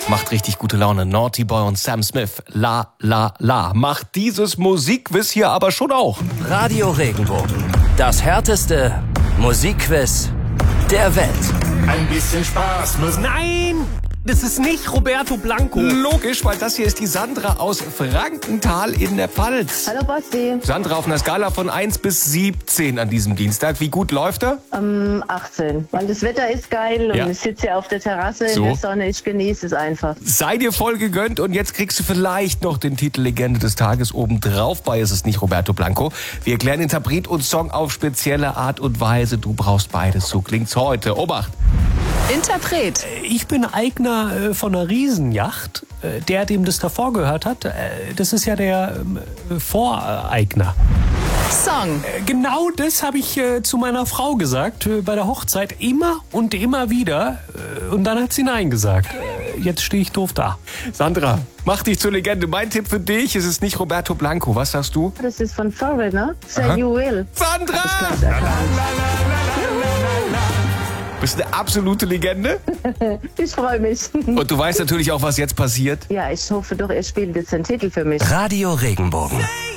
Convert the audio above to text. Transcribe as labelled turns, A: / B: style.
A: Macht richtig gute Laune. Naughty Boy und Sam Smith. La, la, la. Macht dieses Musikquiz hier aber schon auch.
B: Radio Regenbogen. Das härteste Musikquiz der Welt.
C: Ein bisschen Spaß muss...
D: Nein, das ist nicht Roberto Blanco.
A: Logisch, weil das hier ist die Sandra aus Frankenthal in der Pfalz.
E: Hallo Basti.
A: Sandra, auf einer Skala von 1 bis 17 an diesem Dienstag. Wie gut läuft er?
E: 18. Weil das Wetter ist geil und
A: Ja.
E: ich sitze hier auf der Terrasse
A: So.
E: in der Sonne. Ich genieße es einfach.
A: Sei dir voll gegönnt und jetzt kriegst du vielleicht noch den Titel Legende des Tages obendrauf. Bei ist es nicht Roberto Blanco. Wir erklären Interpret und Song auf spezielle Art und Weise. Du brauchst beides. So klingt's heute. Obacht!
F: Interpret.
D: Ich bin Eigner von einer Riesenjacht. Der, dem das davor gehört hat, das ist ja der Voreigner.
F: Song.
D: Genau das habe ich zu meiner Frau gesagt bei der Hochzeit. Immer und immer wieder. Und dann hat sie Nein gesagt. Jetzt stehe ich doof da.
A: Sandra, mach dich zur Legende. Mein Tipp für dich, es ist nicht Roberto Blanco. Was sagst du?
E: Das ist von Foreigner. Say you will.
A: Sandra! Bist eine absolute Legende.
E: Ich freue mich.
A: Und du weißt natürlich auch, was jetzt passiert.
E: Ja, ich hoffe doch, er spielt jetzt den Titel für mich.
B: Radio Regenbogen.